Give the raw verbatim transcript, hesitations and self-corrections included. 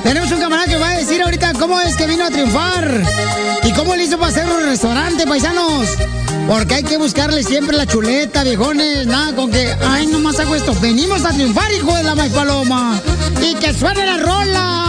Tenemos un camarada que va a decir ahorita cómo es que vino a triunfar y cómo le hizo para hacer un restaurante, paisanos. Porque hay que buscarle siempre la chuleta, viejones. Nada con que, ay, nomás hago esto. Venimos a triunfar, hijo de la maíz paloma. Y que suene la rola.